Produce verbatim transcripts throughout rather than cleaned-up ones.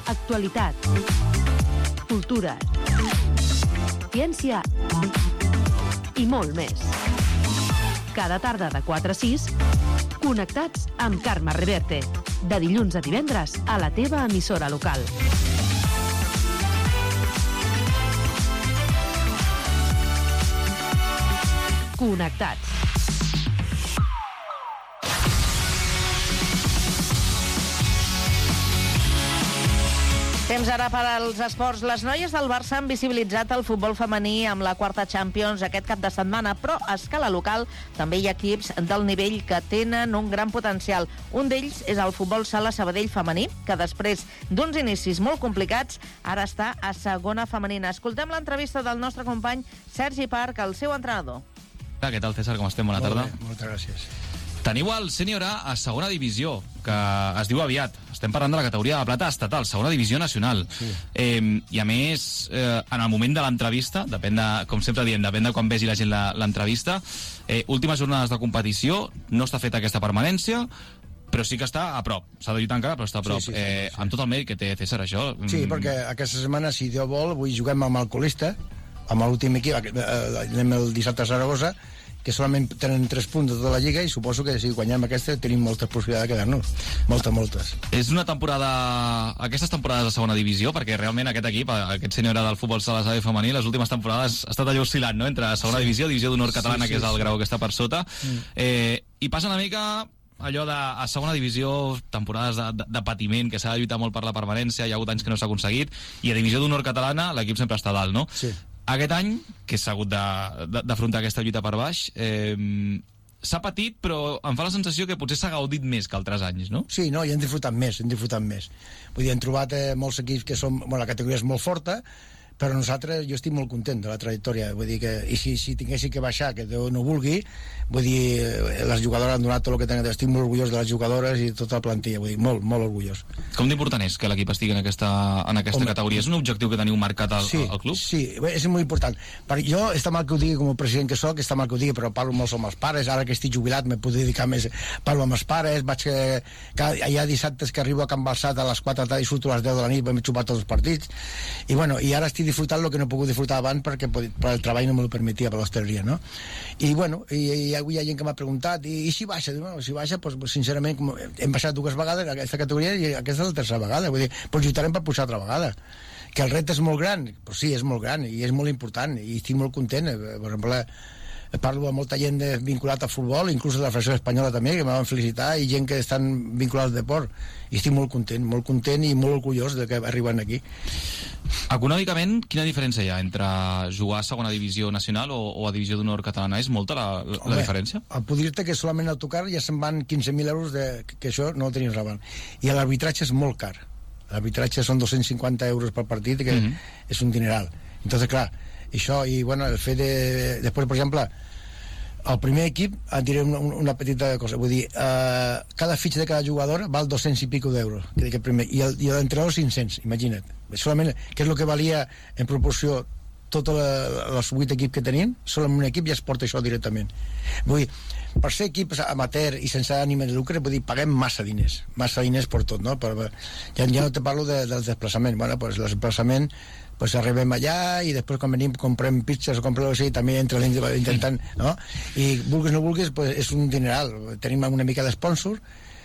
actualitat, cultura, ciència i molt més. Cada tarda de quatre a sis, connectats amb Carme Reverte. De dilluns a divendres a la teva emissora local. Connectats. Temps ara per als esports. Les noies del Barça han visibilitzat el futbol femení amb la quarta Champions aquest cap de setmana, però a escala local també hi ha equips del nivell que tenen un gran potencial. Un d'ells és el Futbol Sala Sabadell femení, que després d'uns inicis molt complicats ara està a segona femenina. Escoltem l'entrevista del nostre company Sergi Parc, el seu entrenador. Què tal, César? Com estem? Bona Molt tarda. bé, moltes gràcies. Teniu el sènior A a segona divisió, que es diu aviat. Estem parlant de la categoria de plata estatal, segona divisió nacional. Sí. Eh, I a més, eh, en el moment de l'entrevista, depèn de, com sempre diem, depèn de quan vegi la gent la- l'entrevista, eh, últimes jornades de competició, no està feta aquesta permanència, però sí que està a prop. S'ha de lluitar encara, però està a prop. Sí, sí, sí, eh, sí. Amb tot el mèrit que té César, això... Sí, mm, perquè aquesta setmana, si Déu vol, avui juguem amb el colista, amb l'últim equip, eh, anem el dissabte a Saragossa, que solament tenen tres punts de tota la Lliga, i suposo que si guanyem aquesta tenim moltes possibilitats de quedar-nos. Moltes, moltes. És una temporada... Aquestes temporades de segona divisió, perquè realment aquest equip, aquest sènior del futbol sala Sabadell femení, les últimes temporades ha estat allò oscil·lant, no?, entre segona Sí. divisió, divisió d'honor catalana, Sí, sí, que és el sí. grau que està per sota, Mm. eh, i passa una mica allò de a segona divisió, temporades de, de, de patiment, que s'ha de lluitar molt per la permanència, hi ha hagut anys que no s'ha aconseguit, i a divisió d'honor catalana l'equip sempre està a dalt, no? Sí. Aquest any, que s'ha hagut de- de- d'afrontar aquesta lluita per baix, eh, s'ha patit, però em fa la sensació que potser s'ha gaudit més que altres anys, no? Sí, no, i hem disfrutat més, hem disfrutat més. Vull dir, hem trobat eh, molts equips que són... Bueno, la categoria és molt forta, però nosaltres, jo estic molt content de la trajectòria, vull dir que, i si, si tinguessin que baixar, que Déu no vulgui, vull dir, eh, les jugadores han donat tot el que tenen, estic molt orgullós de les jugadores i tota la plantilla, vull dir, molt, molt orgullós. Com d'important és que l'equip estigui en aquesta, en aquesta Home, categoria? És un objectiu que teniu marcat al, Sí, al club? sí, és molt important. Per jo, està mal que ho digui com a president que soc, està mal que ho digui, però parlo molt amb els pares, ara que estic jubilat me puc dedicar més, parlo amb els pares, vaig que, que hi ha dissabtes que arribo a Can Balsat a les quatre de la tarda i surto a les deu de la nit, m'he xupat tots els partits, i bueno, i ara estic disfrutant el que no he pogut disfrutar abans perquè per el treball no me lo permetia, per l'hostaleria, no? I bueno, i, i avui hi ha gent que m'ha preguntat, i, i si baixa? Bueno, si baixa, doncs, pues, sincerament, com hem baixat dues vegades en aquesta categoria i aquesta és la tercera vegada, vull dir, doncs lluitarem per pujar altra vegada. Que el repte és molt gran, però sí, és molt gran i és molt important i estic molt content. Per exemple, parlo amb molta gent de, vinculat al futbol, inclús de la Federació Espanyola també, que me van felicitar, i gent que estan vinculats al deport, i estic molt content, molt content i molt orgullós de que arriben aquí. Econòmicament, quina diferència hi ha entre jugar a segona divisió nacional o, o a divisió d'honor catalana? És molta la, la, Home, la diferència? Puc dir-te que solament al tocar ja se'n van quinze mil euros, de, que, que això no ho tenies abans. I l'arbitratge és molt car. L'arbitratge són dos-cents cinquanta euros per partit, que Mhm. és un dineral. Entonces, clar, això, i bueno, el fet de... Després, per exemple, el primer equip, et diré una, una petita cosa, vull dir, eh, cada fitxa de cada jugador val dos-cents i pico d'euros, que dic el primer, i el- i l'entrenador cinc-cents, imagina't. Solament, que és el que valia en proporció tots els vuit equips que tenien, solament un equip ja es porta això directament. Vull dir, per ser equips amateur i sense ànima de lucre, vull dir, paguem massa diners, massa diners per tot, no? Per, ja, ja no te parlo de, del desplaçament. Bueno, pues el desplaçament, pues arribem allà i després quan venim comprem pizzas o comprem així, també entre intentant, no? I vulguis o no vulguis, pues és un dineral. Tenim una mica d'espònsor,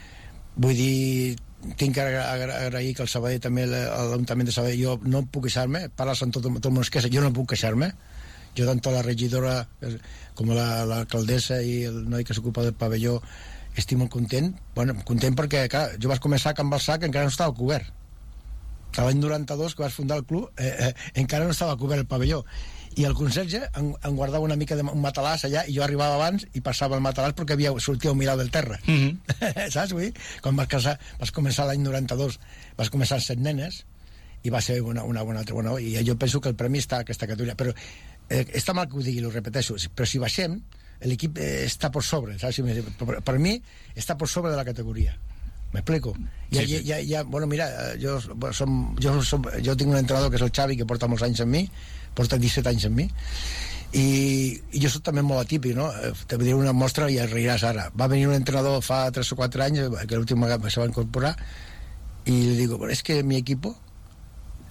vull dir, tinc que agrair que el Sabadell també, l'Ajuntament de Sabadell, jo no puc queixar-me, parles amb tot, tot el món es queixa, jo no puc queixar-me, jo tant la regidora com l'alcaldessa i el noi que s'ocupa del pavelló estic molt content, bueno, content perquè clar, jo vaig començar a Can Balsà que encara no estava cobert, l'any noranta-dos que vas fundar el club eh, eh, encara no estava cobert el pavelló, i el conserge em, em guardava una mica de un matalàs allà i jo arribava abans i passava el matalàs perquè havia sortia un mirar del terra. Mm-hmm. Saps? Vull dir? Quan vas, casar, vas començar l'any noranta-dos vas començar amb set nenes i va ser una, una, una altra bona, i jo penso que el premi està a aquesta categoria, però eh, està mal que ho digui, ho repeteixo, però si baixem l'equip eh, està per sobre, saps? Per, per mi està per sobre de la categoria. M'explico? Ja, Sí, sí. ja, ja, bueno, mira, jo, som, jo, som, jo tinc un entrenador que és el Xavi, que porta molts anys amb mi, porta disset anys amb mi, i, i jo soc també molt atípic, no? Te diré una mostra i et reiràs ara. Va venir un entrenador fa tres o quatre anys, que l'últim vegada se va incorporar, y le digo, bueno, es que mi equipo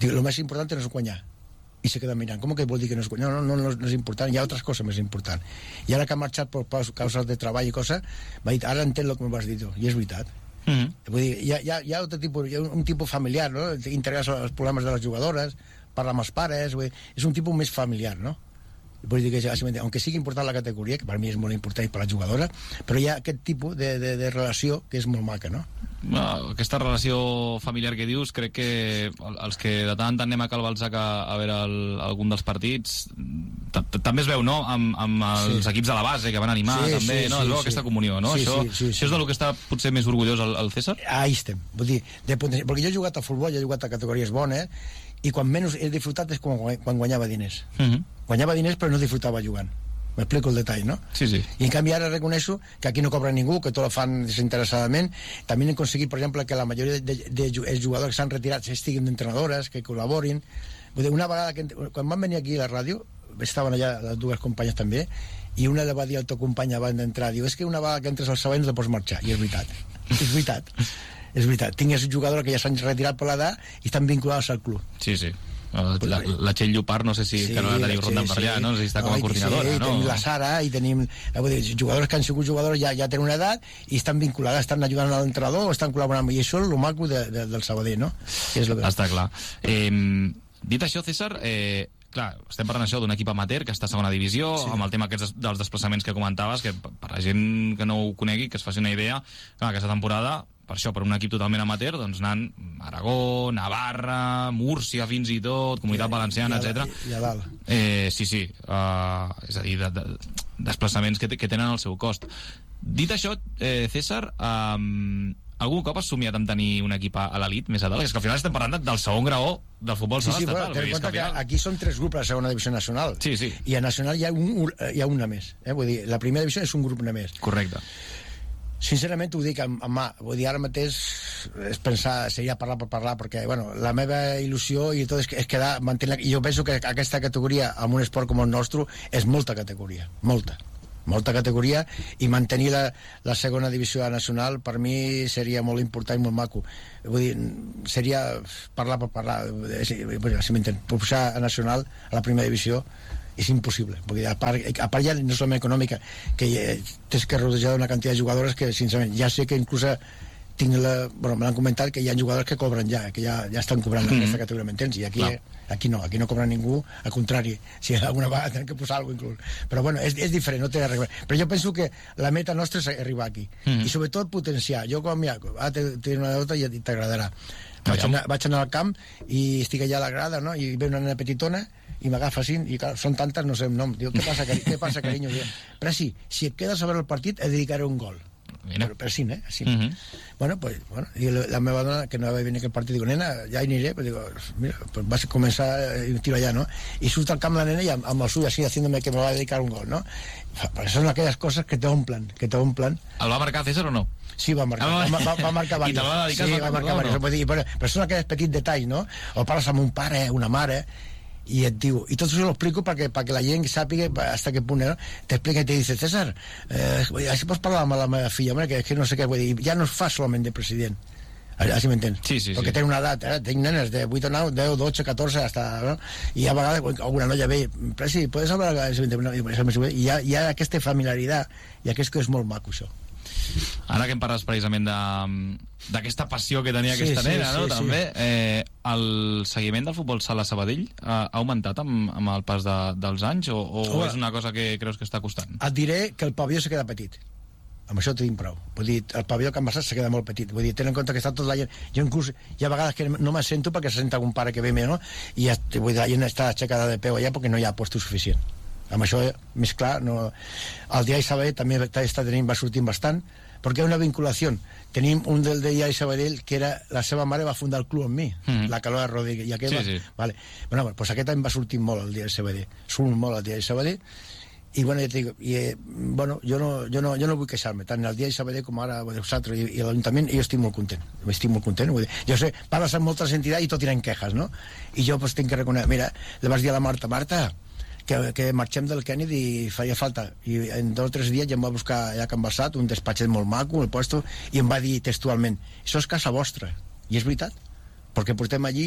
Digo, lo més important no és guanyar. I se queda mirant, com que vol dir que no és guanyar? No, no, no, no és important, hi ha altres coses més importants. I ara que ha marxat per causes de treball i coses, va dir, ara entenc el que em vas dir tu, i és veritat. Mm -hmm. Vull dir, hi ha, hi ha, hi ha, tipus, hi ha un, un tipus familiar, no? Interessa els problemes de les jugadores, parla amb els pares, vull dir, és un tipus més familiar, no? Vull dir que, aunque sigui important la categoria, que per mi és molt important per la jugadora, però hi ha aquest tipus de, de, de relació que és molt maca, no? No, aquesta relació familiar que dius, crec que els que de tant en tant anem a Cal Balzac a, a veure el, algun dels partits també es veu, no?, amb, amb els sí. equips de la base que van animar, sí, també, sí, no? Sí, es veu sí. aquesta comunió, no? Sí, això, sí, sí, sí. Això és de lo que està potser més orgullós el, el César? Ahí estem, vull dir, de, perquè jo he jugat a futbol, he jugat a categories bones, i quan menys he disfrutat és quan, quan guanyava diners. Uh -huh. Guanyava diners però no disfrutava jugant. M'explico el detall, no? Sí, sí. I en canvi ara reconeixo que aquí no cobra ningú, que tot ho fan desinteressadament. També hem aconseguit, per exemple, que la majoria de, de, de jugadors que s'han retirat estiguin d'entrenadores, que col·laborin. Vull dir, una vegada que, quan van venir aquí a la ràdio, estaven allà les dues companyes també, i una le va dir al teu company abans d'entrar, diu, és que una vegada que entres al Sabadell no te pots marxar. I és veritat. És veritat. És veritat, tinc jugadors que ja s'han retirat per l'edat i estan vinculats al club. Sí, sí. La, la, la Txell Llopart, no sé si sí, que no la tenim rondant per allà, sí. no? No sé si està no, com a coordinadora, sí, no? Tenim la Sara i tenim dir, jugadors que han sigut jugadors ja, ja tenen una edat i estan vinculats, estan ajudant a l'entrenador o estan col·laborant, i això és el maco de, de, del Sabadell, no? És lo que... Està clar. Eh, dit això, César, eh, clar, estem parlant això d'un equip amateur que està a segona divisió, sí. amb el tema aquests dels desplaçaments que comentaves, que per la gent que no ho conegui, que es faci una idea, clar, aquesta temporada, per això, per un equip totalment amateur, doncs anant a Aragó, Navarra, Múrcia fins i tot, Comunitat I, Valenciana, etcètera. I a dalt. Eh, sí, sí, uh, és a dir, de, de, desplaçaments que, que tenen el seu cost. Dit això, eh, César, um, algun cop has somiat amb tenir un equip a l'elit més a dalt? És que al final estem parlant del segon graó del futbol sí, sí, estatal. Ten en compte que, que aquí són tres grups a la segona divisió nacional. Sí, sí. I a nacional hi ha, un, hi ha una més. Eh? Vull dir, la primera divisió és un grup només. Correcte. Sincerament ho dic amb, amb mà, vull dir, ara mateix és pensar, seria parlar per parlar, perquè bueno, la meva il·lusió i tot és, és quedar, mantenir, i jo penso que aquesta categoria en un esport com el nostre és molta categoria, molta molta categoria, i mantenir la, la segona divisió nacional per mi seria molt important i molt maco. Vull dir, seria parlar per parlar, si, si m'entén, pujar a nacional a la primera divisió és impossible, perquè a part, a part ja no solament econòmica, que tens que rodejar d'una quantitat de jugadores que sincerament ja sé que inclús tinc la, bueno, me l'han comentat que hi ha jugadors que cobren ja, que ja, ja estan cobrant mm-hmm. aquesta categoria, m'entens? I aquí, aquí no, aquí no cobra ningú, al contrari, si alguna vegada tenen que posar alguna cosa inclús. Però bueno, és, és diferent, no té res. Però jo penso que la meta nostra és arribar aquí. Mm-hmm. I sobretot potenciar. Jo com ja, ah, té una nota i t'agradarà. Vaig anar, vaig anar al camp i estic allà a la grada, no? I ve una nena petitona i m'agafa així, i clar, són tantes, no sé el nom. Diu, què passa, cari què passa carinyo? Diu, però sí, si et quedes a veure el partit, et dedicaré un gol. Però, però sí, eh? Així. Uh-huh. Bueno, pues, bueno, i la, la meva dona, que no va venir aquell partit, diu, nena, ja hi aniré, però digo, mira, pues vas a començar un tiro allà, no? I surt al camp la nena i amb, amb el suyo así, haciéndome que me va a dedicar un gol, no? Però són aquelles coses que t'omplen, que t'omplen. El va marcar César o no? Sí, va marcar, ah, va, va, va marcar diversos. I te va dedicar? Sí, va marcar diversos. No? Però, però són aquells petits detalls, no? O parles amb un pare, una mare, i et diu, i tot això ho explico perquè, perquè la gent sàpiga hasta qué punt, no? T'explica i te dice, César, eh, així pots parlar amb la meva filla, home, que, que no sé què, vull dir, ja no es fa solament de president, així m'entens? Sí, sí, perquè sí. Té una edat, eh? Tinc nenes de vuit o nou, deu, dotze, catorze, hasta, no? I a vegades alguna noia ve, però sí, puedes hablar, i hi ha, hi ha aquesta familiaritat, i aquest que és molt maco, això. Ara que em parles precisament d'aquesta passió que tenia sí, aquesta nena, sí, no? Sí, també sí. Eh, el seguiment del futbol sala Sabadell ha, ha augmentat amb, amb el pas de, dels anys o, o oh, és una cosa que creus que està costant? Et diré que el pavelló se queda petit, amb això t'ho dic prou. Vull dir, el pavelló que han passat se queda molt petit, vull dir, ten en compte que està tot la gent, jo inclús hi ha vegades que no m'assento perquè se senta algun pare que ve més, no? I ja, vull dir, la gent està aixecada de peu allà perquè no hi ha puesto suficient. Amb això més clar, no... el Diari Sabadell també està tenint, va sortint bastant, perquè hi ha una vinculació. Tenim un del Diari Sabadell que era, la seva mare va fundar el club amb mi, mm. la Calora Rodríguez, i aquest sí, va... sí. Vale. Bueno, pues aquest any va sortir molt el Diari Sabadell, surt molt el Diari Sabadell, i bueno, ja dic, i, bueno jo, no, jo, no, jo no vull queixar-me, tant el Diari Sabadell com ara vosaltres i, i l'Ajuntament, i jo estic molt content, estic molt content, vull dir, jo sé, parles amb moltes entitats i tot tenen quejas, no? I jo pues tinc que reconèixer, mira, le vas dir a la Marta, Marta, que, que marxem del Kennedy i faria falta, i en dos o tres dies ja em va buscar allà a Can Bassat un despatxet molt maco, el puesto, i em va dir textualment, això és casa vostra, i és veritat, perquè portem allí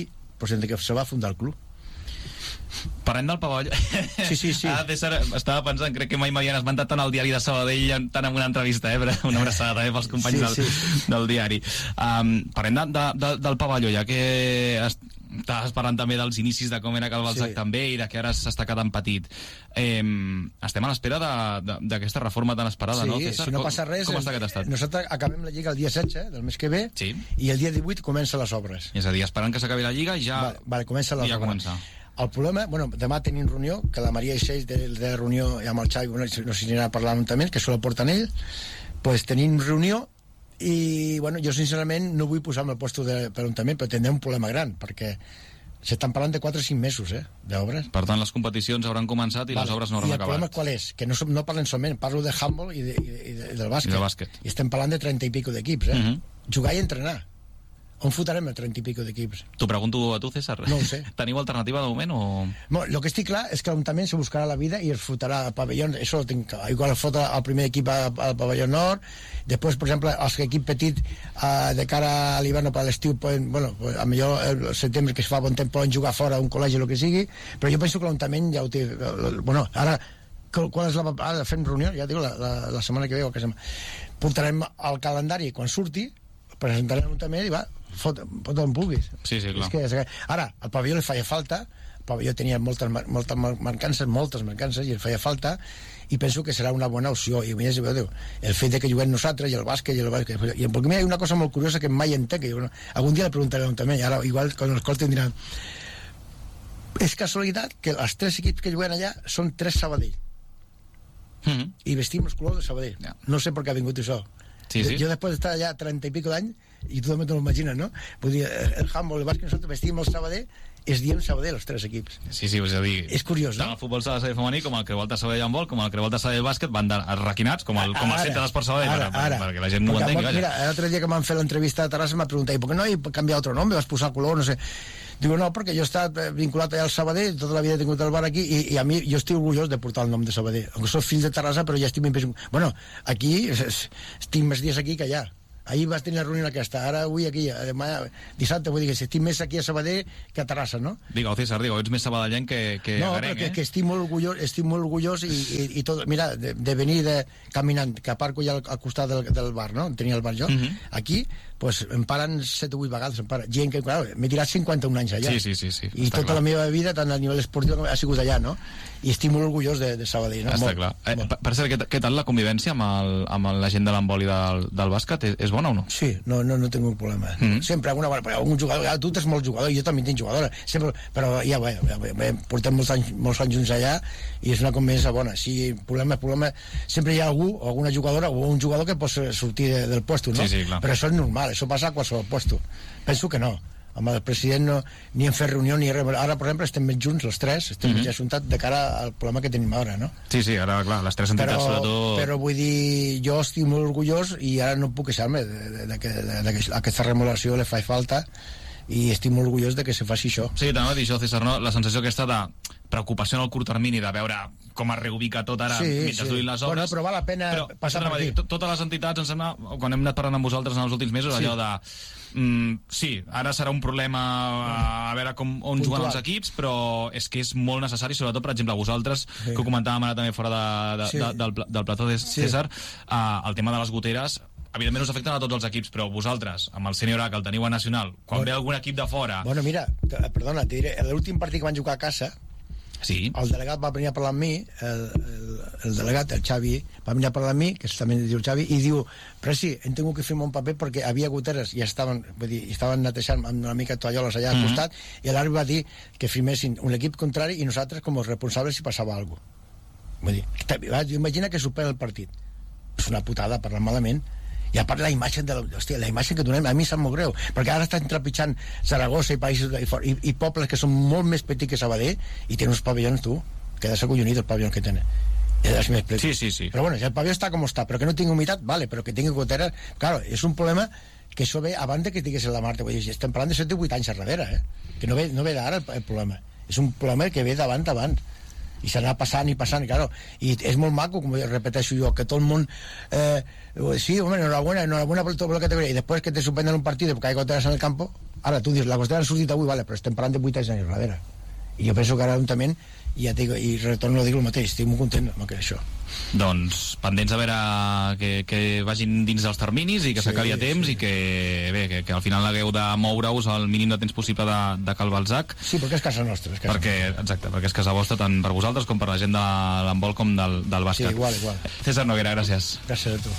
pues que se va fundar el club. Parlem del pavelló. Sí, sí, sí. Ah, César, estava pensant, crec que mai m'havien esmentat tant el diari de Sabadell, tant en una entrevista, eh? Però una abraçada també pels companys sí, del, sí. del diari. Um, parlem de, de, de, del pavelló, ja que estaves parlant també dels inicis de com era que el Balzac sí. també i de que ara s'està quedant petit. Eh, estem a l'espera d'aquesta reforma tan esperada, sí, no, César? Si no passa res, com, com està aquest estat? Nosaltres acabem la Lliga el dia setze del mes que ve sí. i el dia divuit comença les obres. És a dir, esperant que s'acabi la Lliga ja... Vale, vale comença les ja obres. començar. El problema, bueno, demà tenim reunió, que la Maria Ixeix de, de la reunió amb el Xavi, bueno, no sé si anirà a parlar també, que se la porten ell, pues tenim reunió i, bueno, jo sincerament no vull posar-me al lloc de, per l'Ajuntament, però tindrem un problema gran, perquè s'estan parlant de quatre o cinc mesos, eh, d'obres. Per tant, les competicions hauran començat i vale. les obres no hauran acabat. I el acabat. problema qual és? Que no, som, no parlem solament, parlo de handball i, de, i, de, i del bàsquet. I del bàsquet. I estem parlant de trenta i pico d'equips, eh? Uh-huh. Jugar i entrenar. On fotrem el trenta i pico d'equips? T'ho pregunto a tu, César. No ho sé. Teniu alternativa de moment o...? Bueno, lo que estic clar és que l'Ajuntament se buscarà la vida i es fotrà al pavelló, això ho tinc clar. Igual es fotrà el primer equip al pavelló nord, després, per exemple, els equip petit eh, de cara a l'hivern o per l'estiu poden, bueno, a millor el setembre que es fa bon temps poden jugar fora a un col·legi o el que sigui, però jo penso que l'Ajuntament ja ho té... Bueno, ara, quan és la... Ara fem reunió, ja dic, la, la, la setmana que ve o que setmana. Portarem el calendari quan surti, presentarem l'Ajuntament i va, fot, fot on puguis. Sí, sí, clar. És que, és que, ara, al pavelló li feia falta, el pavelló tenia moltes, moltes mancances, moltes mancances, i el feia falta, i penso que serà una bona opció. I més, el fet de que juguem nosaltres, i el bàsquet, i el bàsquet... I perquè hi ha una cosa molt curiosa que mai entenc, que jo, algun dia le preguntaré també, i ara igual quan l'escolten diran... És casualitat que els tres equips que juguen allà són tres Sabadell. Mm-hmm. I vestim els colors de Sabadell. Yeah. No sé per què ha vingut això. Sí, sí. Jo després d'estar allà trenta i pico d'any, i tu també t'ho imagines, no? Vull dir, el handball, el bàsquet, nosaltres vestim el Sabadell, es diem Sabadell, els tres equips. Sí, sí, és a dir... És curiós, tant no? el futbol Sabadell femení com el Creu Alta Sabadell handball, com el Creu Alta Sabadell bàsquet van de requinats, com el, com el centre d'esport Sabadell, ara, per, ara. per, perquè la gent no ho entengui. Mira, l'altre dia que m'han fet l'entrevista a Terrassa m'ha preguntat, i per què no hi canviar otro nom, vas posar color, no sé... Digo, no, perquè jo he estat vinculat allà al Sabadell, tota la vida he tingut el bar aquí, i, i a mi, jo estic orgullós de portar el nom de Sabadell. Aunque soc fill de Terrassa, però ja estic ben... Bueno, aquí, estic més dies aquí que allà. Ahir vas tenir la reunió aquesta, ara avui aquí, demà, dissabte, vull dir que estic més aquí a Sabadell que a Terrassa, no? Digue-ho, César, digue-ho, ets més sabadellenc que, que no, garenc, que, eh? que estic molt orgullós, estic molt orgullós i, i, i tot, mira, de, de venir de, caminant, que aparco ja al, al costat del, del bar, no? Tenia el bar jo, uh-huh. Aquí, pues, em paren set o vuit vegades, em paren, gent que, clar, m'he tirat cinquanta un anys allà. Sí, sí, sí, sí. I tota clar. La meva vida, tant a nivell esportiu, ha sigut allà, no? I estic molt orgullós de, de Sabadell, no? Està molt, clar. Eh, molt. Per, per cert, què, què tal la convivència amb, el, amb la gent de l'handbol i del, del bàsquet? És, és bona o no? Sí, no, no, no tinc un problema. Mm-hmm. Sempre alguna vegada, un jugador, tu tens molt jugador, jo també tinc jugadora, sempre, però ja, bé, ja, bé, portem molts anys, molts anys junts allà i és una convivència bona. Si problema, problema, sempre hi ha algú, o alguna jugadora, o un jugador que pot sortir de, del puesto, no? Sí, sí, clar. Però això és normal, això passa a qualsevol puesto. Penso que no. Amb el president no, ni hem fet reunió ni res. Ara, per exemple, estem ben junts, els tres, estem mm-hmm. ja ajuntats de cara al problema que tenim ara, no? Sí, sí, ara, clar, les tres entitats, però, sobretot... Però vull dir, jo estic molt orgullós i ara no puc queixar-me de, de, de, de, de, de que aquesta remodelació li fa falta i estic molt orgullós de que se faci això. Sí, també dir això, César, no? La sensació aquesta de preocupació en el curt termini, de veure com es reubica tot ara sí, mentre sí. duïn les obres. Bueno, però val la pena però, passar per aquí. Dir, totes les entitats, em sembla, quan hem anat parlant amb vosaltres en els últims mesos, sí. allò de... Mm, sí, ara serà un problema a veure com, on puntual. Juguen els equips, però és que és molt necessari, sobretot, per exemple, vosaltres, sí. que ho comentàvem ara també fora de, de, sí. de, del, del plató de César, sí. uh, el tema de les goteres, evidentment us afecten a tots els equips, però vosaltres, amb el Sènior A, que el teniu a Nacional, quan bueno. ve algun equip de fora... Bueno, mira, perdona, te diré, l'últim partit que van jugar a casa, sí. el delegat va venir a parlar amb mi, el, el, el delegat, el Xavi, va venir a parlar amb mi, que també diu el Xavi, i diu, però sí, hem tingut que firmar un paper perquè havia goteres i estaven, vull dir, estaven netejant amb una mica toalloles allà al mm-hmm. costat, i l'àrbitre va dir que firmessin un equip contrari i nosaltres com a responsables si passava alguna cosa. Vull dir, imagina que supera el partit. És una putada, parlant malament. I a part la imatge, de la, hòstia, la imatge que donem a mi sap molt greu, perquè ara estan trepitjant Saragossa i països i, i, i pobles que són molt més petits que Sabadell i tenen uns pavellons, tu, que ha de ser collonit el pavellon que tenen. Sí, sí, sí. Però bueno, si el pavelló està com està, però que no tingui humitat, vale, però que tingui goteres, claro, és un problema que això ve abans de que estigués la Marta, vull dir, estem parlant de set o vuit anys a darrere, eh? Que no ve, no ve d'ara el, el problema, és un problema que ve d'abans d'abans. i s'anà passant i passant, i claro, i és molt maco, com repeteixo jo, que tot el món eh, sí, home, enhorabuena, enhorabuena per tota la categoria, i després que te suspenden un partit perquè hay goteras en el campo, ara tu dius, la gotera han sortit avui, vale, però estem parlant de vuit anys darrere, i jo penso que ara juntament, i ja dic, i retorno a dir el mateix, estic molt content amb això. Doncs pendents a veure que, que vagin dins dels terminis i que sí, s'acabi a temps, sí. I que, bé, que, que al final hagueu de moure-us el mínim de temps possible de, de Cal Balzac. Sí, perquè és casa nostra. És casa perquè, nostra. Exacte, perquè és casa vostra tant per vosaltres com per la gent de l'handbol com del, del bàsquet. Sí, igual, igual. César Noguera, gràcies. Gràcies a tu.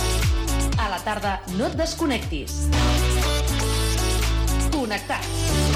A la tarda no et desconnectis. Connectats.